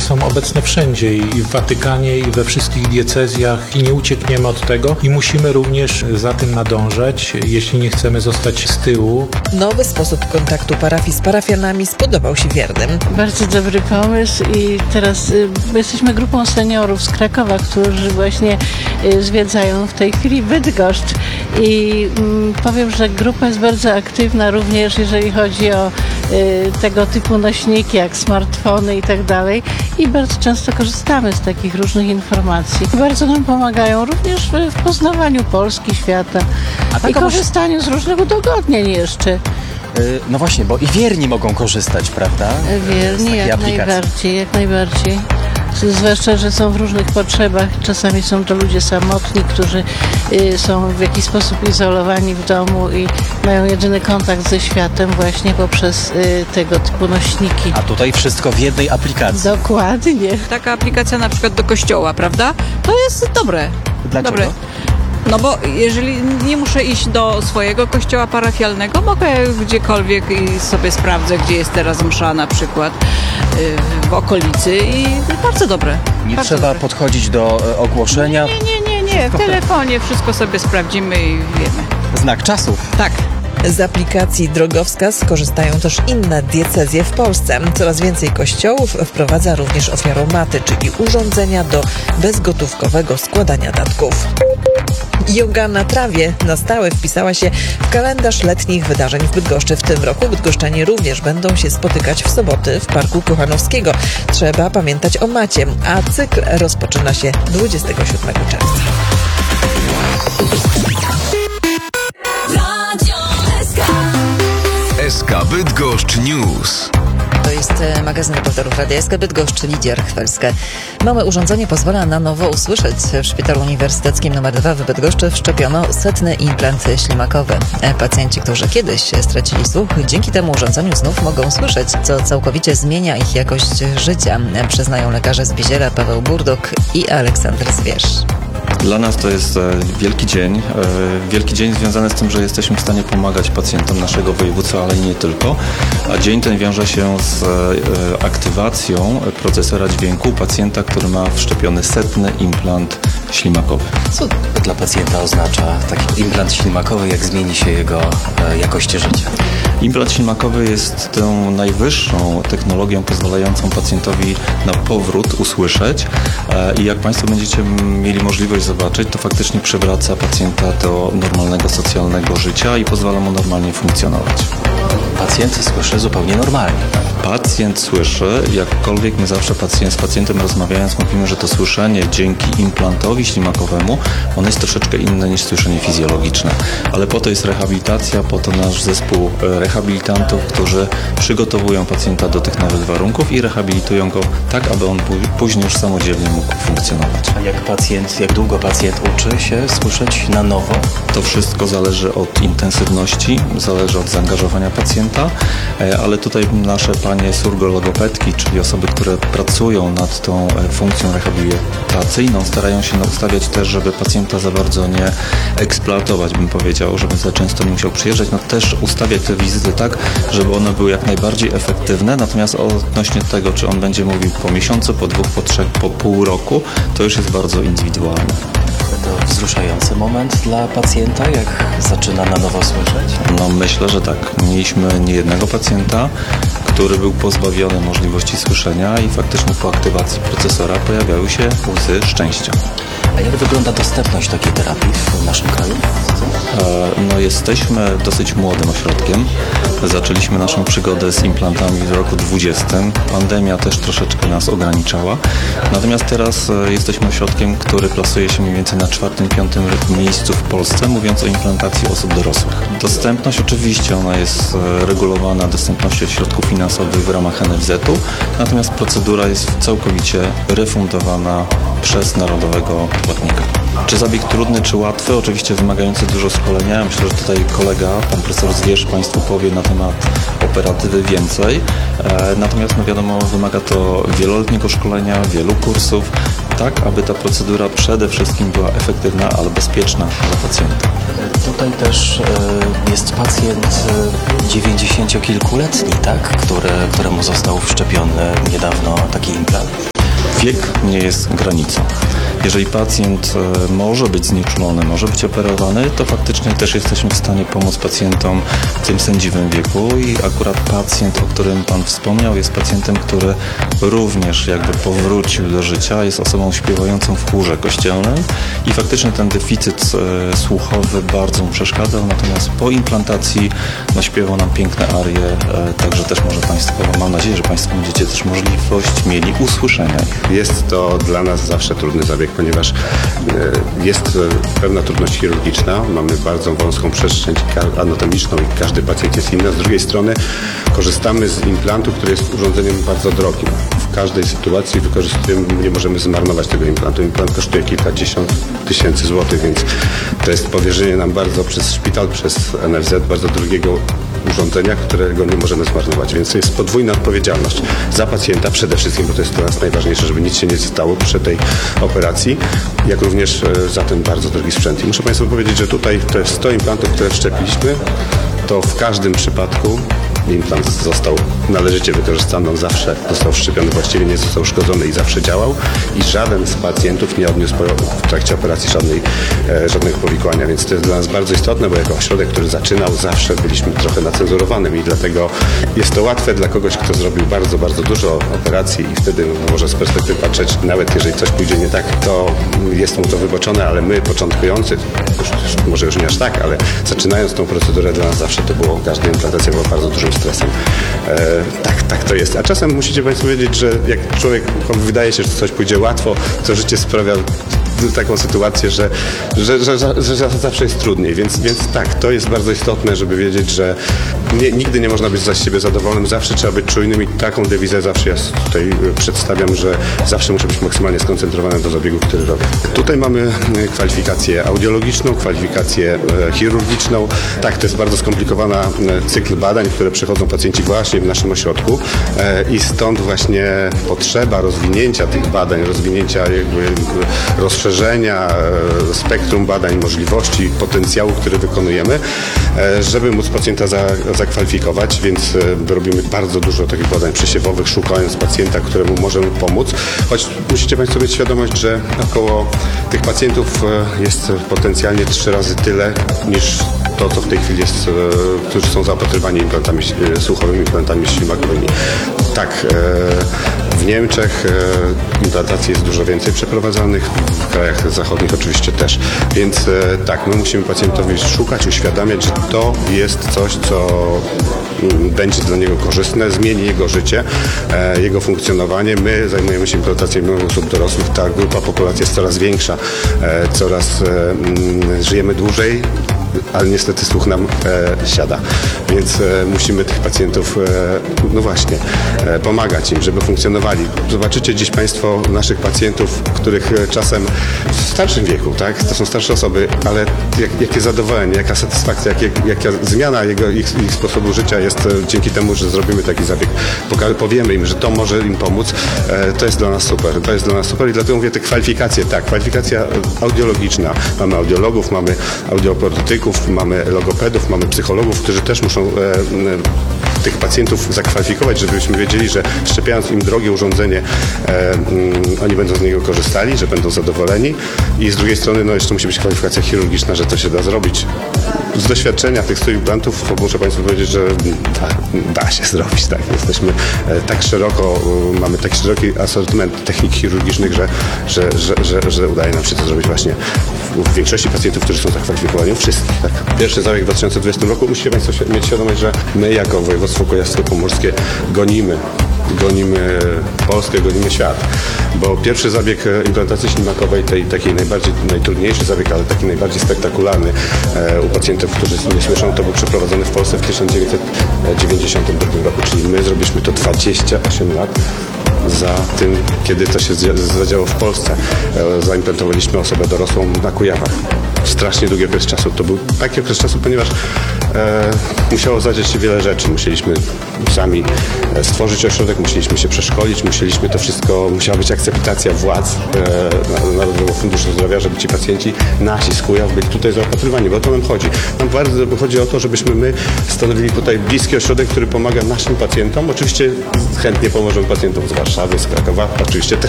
są obecne wszędzie i w Watykanie, i we wszystkich diecezjach i nie uciekniemy od tego i musimy również za tym nadążać, jeśli nie chcemy zostać z tyłu. Nowy sposób kontaktu parafii z parafianami spodobał się wiernym. Bardzo dobry pomysł i teraz jesteśmy grupą seniorów z Krakowa, którzy właśnie zwiedzają w tej chwili Bydgoszcz i powiem, że grupa jest bardzo aktywna również, jeżeli chodzi o tego typu nośniki jak smartfony i tak dalej i bardzo często korzystamy z takich różnych informacji. Bardzo nam pomagają również w poznawaniu Polski, świata i korzystaniu z różnych udogodnień jeszcze. No właśnie, bo i wierni mogą korzystać, prawda? Wierni, jak najbardziej. Zwłaszcza, że są w różnych potrzebach. Czasami są to ludzie samotni, którzy są w jakiś sposób izolowani w domu i mają jedyny kontakt ze światem właśnie poprzez tego typu nośniki. A tutaj wszystko w jednej aplikacji. Dokładnie. Taka aplikacja na przykład do kościoła, prawda? To jest dobre. Dlaczego? Dobre. No bo jeżeli nie muszę iść do swojego kościoła parafialnego, mogę gdziekolwiek i sobie sprawdzę, gdzie jest teraz msza na przykład w okolicy i bardzo dobre. Nie bardzo trzeba dobre. podchodzić do ogłoszenia. Nie. W telefonie wszystko sobie sprawdzimy i wiemy. Znak czasów. Tak. Z aplikacji Drogowskaz korzystają też inne diecezje w Polsce. Coraz więcej kościołów wprowadza również ofiaromaty, czyli urządzenia do bezgotówkowego składania datków. Joga na trawie na stałe wpisała się w kalendarz letnich wydarzeń w Bydgoszczy. W tym roku bydgoszczanie również będą się spotykać w soboty w Parku Kochanowskiego. Trzeba pamiętać o macie, a cykl rozpoczyna się 27 czerwca. SK Bydgoszcz News. To jest magazyn reporterów Radia SK Bydgoszcz, Lidia Rchwelska. Małe urządzenie pozwala na nowo usłyszeć. W Szpitalu Uniwersyteckim nr 2 w Bydgoszczy wszczepiono 100. implant ślimakowy. Pacjenci, którzy kiedyś stracili słuch, dzięki temu urządzeniu znów mogą słyszeć, co całkowicie zmienia ich jakość życia, przyznają lekarze z Biziela Paweł Burdok i Aleksander Zwierz. Dla nas to jest wielki dzień związany z tym, że jesteśmy w stanie pomagać pacjentom naszego województwa, ale nie tylko. A dzień ten wiąże się z aktywacją procesora dźwięku pacjenta, który ma wszczepiony 100. implant ślimakowy. Co dla pacjenta oznacza taki implant ślimakowy, jak zmieni się jego jakość życia? Implant ślimakowy jest tą najwyższą technologią pozwalającą pacjentowi na powrót usłyszeć i jak Państwo będziecie mieli możliwość zobaczyć, to faktycznie przywraca pacjenta do normalnego, socjalnego życia i pozwala mu normalnie funkcjonować. Pacjent słyszy zupełnie normalnie. Pacjent słyszy, jakkolwiek my zawsze z pacjentem rozmawiając mówimy, że to słyszenie dzięki implantowi ślimakowemu, ono jest troszeczkę inne niż słyszenie fizjologiczne. Ale po to jest rehabilitacja, po to nasz zespół rehabilitantów, którzy przygotowują pacjenta do tych nowych warunków i rehabilitują go tak, aby on później już samodzielnie mógł funkcjonować. A jak długo pacjent uczy się słyszeć na nowo? To wszystko zależy od intensywności, zależy od zaangażowania pacjenta, ale tutaj nasze panie surgologopedki, czyli osoby, które pracują nad tą funkcją rehabilitacyjną, starają się ustawiać też, żeby pacjenta za bardzo nie eksploatować, bym powiedział, żeby za często nie musiał przyjeżdżać, no też ustawiać te wizyty tak, żeby one były jak najbardziej efektywne, natomiast odnośnie tego, czy on będzie mówił po miesiącu, po 2, po 3, po pół roku, to już jest bardzo indywidualne. To wzruszający moment dla pacjenta, jak zaczyna na nowo słyszeć? No myślę, że tak. Mieliśmy niejednego pacjenta, który był pozbawiony możliwości słyszenia i faktycznie po aktywacji procesora pojawiały się łzy szczęścia. A jak wygląda dostępność takiej terapii w naszym kraju? No jesteśmy dosyć młodym ośrodkiem. Zaczęliśmy naszą przygodę z implantami w roku 2020. Pandemia też troszeczkę nas ograniczała. Natomiast teraz jesteśmy ośrodkiem, który plasuje się mniej więcej na 4-5 miejscu w Polsce, mówiąc o implantacji osób dorosłych. Dostępność oczywiście ona jest regulowana dostępnością środków finansowych w ramach NFZ-u, natomiast procedura jest całkowicie refundowana przez narodowego płatnika. Czy zabieg trudny, czy łatwy? Oczywiście wymagający dużo szkolenia. Myślę, że tutaj kolega, pan profesor Zwierz, Państwu powie na temat operatywy więcej. Natomiast no wiadomo, wymaga to wieloletniego szkolenia, wielu kursów, tak aby ta procedura przede wszystkim była efektywna, ale bezpieczna dla pacjenta. Tutaj też jest pacjent 90-kilkuletni, tak? Któremu został wszczepiony niedawno taki implant. wiek nie jest granicą. Jeżeli pacjent może być znieczulony, może być operowany, to faktycznie też jesteśmy w stanie pomóc pacjentom w tym sędziwym wieku i akurat pacjent, o którym Pan wspomniał, jest pacjentem, który również jakby powrócił do życia, jest osobą śpiewającą w chórze kościelnym i faktycznie ten deficyt słuchowy bardzo mu przeszkadzał, natomiast po implantacji śpiewał nam piękne arie, także też może Państwo, mam nadzieję, że Państwo będziecie też możliwość mieli usłyszenia. Jest to dla nas zawsze trudny zabieg, ponieważ jest pewna trudność chirurgiczna, mamy bardzo wąską przestrzeń anatomiczną i każdy pacjent jest inny. Z drugiej strony korzystamy z implantu, który jest urządzeniem bardzo drogim. W każdej sytuacji nie możemy zmarnować tego implantu. Implant kosztuje kilkadziesiąt tysięcy złotych, więc to jest powierzenie nam bardzo przez szpital, przez NFZ bardzo drogiego urządzenia, którego nie możemy zmarnować. Więc to jest podwójna odpowiedzialność za pacjenta przede wszystkim, bo to jest dla nas najważniejsze, żeby nic się nie stało przy tej operacji, jak również za ten bardzo drogi sprzęt. I muszę Państwu powiedzieć, że tutaj to jest 100 implantów, które wszczepiliśmy, to w każdym przypadku implant został należycie wykorzystany, on zawsze został wszczepiony, właściwie nie został uszkodzony i zawsze działał i żaden z pacjentów nie odniósł w trakcie operacji żadnego powikłania, więc to jest dla nas bardzo istotne, bo jako ośrodek, który zaczynał, zawsze byliśmy trochę nacenzurowanym i dlatego jest to łatwe dla kogoś, kto zrobił bardzo, bardzo dużo operacji i wtedy może z perspektywy patrzeć, nawet jeżeli coś pójdzie nie tak, to jest mu to wybaczone, ale my, początkujący, może już nie aż tak, ale zaczynając tą procedurę, dla nas zawsze to było, każda implantacja była bardzo dużym stresem. Tak to jest. A czasem musicie Państwo wiedzieć, że jak człowiek wydaje się, że coś pójdzie łatwo, to życie sprawia taką sytuację, że zawsze jest trudniej. Więc tak, to jest bardzo istotne, żeby wiedzieć, że nigdy nie można być za siebie zadowolonym, zawsze trzeba być czujnym i taką dewizę zawsze ja tutaj przedstawiam, że zawsze muszę być maksymalnie skoncentrowany do zabiegu, który robię. Tutaj mamy kwalifikację audiologiczną, kwalifikację chirurgiczną. Tak, to jest bardzo skomplikowana cykl badań, które przechodzą pacjenci właśnie w naszym ośrodku i stąd właśnie potrzeba rozwinięcia tych badań, rozwinięcia jakby rozszerzenia spektrum badań, możliwości, potencjału, który wykonujemy, żeby móc pacjenta zakwalifikować, więc robimy bardzo dużo takich badań przesiewowych, szukając pacjenta, któremu możemy pomóc. Choć musicie Państwo mieć świadomość, że około tych pacjentów jest potencjalnie 3 razy tyle niż to, co w tej chwili jest, którzy są zaopatrywani implantami słuchowymi, implantami ślimakowymi. Tak, w Niemczech implantacji jest dużo więcej przeprowadzanych, w krajach zachodnich oczywiście też. Więc tak, my musimy pacjentowi szukać, uświadamiać, że to jest coś, co będzie dla niego korzystne, zmieni jego życie, jego funkcjonowanie. My zajmujemy się implantacją osób dorosłych, ta grupa populacji jest coraz większa, coraz żyjemy dłużej, ale niestety słuch nam siada, więc musimy tych pacjentów, no właśnie, pomagać im, żeby funkcjonowali. Zobaczycie dziś Państwo naszych pacjentów, których czasem w starszym wieku, tak, to są starsze osoby, ale jakie zadowolenie, jaka satysfakcja, jaka zmiana ich sposobu życia jest dzięki temu, że zrobimy taki zabieg. Powiemy im, że to może im pomóc, to jest dla nas super, i dlatego mówię te kwalifikacje, tak, kwalifikacja audiologiczna, mamy audiologów, mamy audioprottyków, mamy logopedów, mamy psychologów, którzy też muszą tych pacjentów zakwalifikować, żebyśmy wiedzieli, że wszczepiając im drogie urządzenie, oni będą z niego korzystali, że będą zadowoleni i z drugiej strony no jeszcze musi być kwalifikacja chirurgiczna, że to się da zrobić. Z doświadczenia tych 100 implantów muszę Państwu powiedzieć, że da się zrobić, tak. Jesteśmy tak szeroko, mamy taki szeroki asortyment technik chirurgicznych, że udaje nam się to zrobić właśnie w większości pacjentów, którzy są zakwalifikowani, wszystkich, tak. Pierwszy zabieg w 2020 roku, musicie Państwo mieć świadomość, że my jako województwo kujawsko-pomorskie gonimy Polskę, gonimy świat, bo pierwszy zabieg implantacji ślimakowej, tej takiej najtrudniejszy zabieg, ale taki najbardziej spektakularny u pacjentów, którzy nie słyszą, to był przeprowadzony w Polsce w 1992 roku, czyli my zrobiliśmy to 28 lat za tym, kiedy to się zadziało w Polsce. Zaimplantowaliśmy osobę dorosłą na Kujawach. Strasznie długi okres czasu. To był taki okres czasu, ponieważ musiało zadziać się wiele rzeczy. Musieliśmy sami stworzyć ośrodek, musieliśmy się przeszkolić, to wszystko, musiała być akceptacja władz Narodowego Funduszu Zdrowia, żeby ci pacjenci nasi z Kujaw byli tutaj zaopatrywani, bo o to nam chodzi. Nam bardzo chodzi o to, żebyśmy my stanowili tutaj bliski ośrodek, który pomaga naszym pacjentom. Oczywiście chętnie pomożemy pacjentom z Warszawy, z Krakowa, oczywiście też